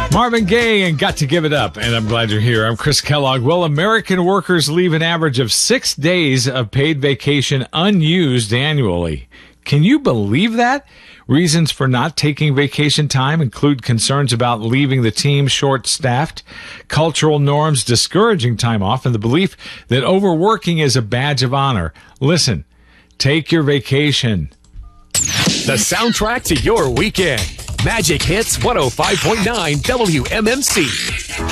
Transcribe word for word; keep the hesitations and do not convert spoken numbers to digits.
Marvin Gaye and Got to Give It Up, and I'm glad you're here. I'm Chris Kellogg. Well, American workers leave an average of six days of paid vacation unused annually. Can you believe that? Reasons for not taking vacation time include concerns about leaving the team short-staffed, cultural norms discouraging time off, and the belief that overworking is a badge of honor. Listen, take your vacation. The soundtrack to your weekend. Magic Hits one oh five point nine W M M C.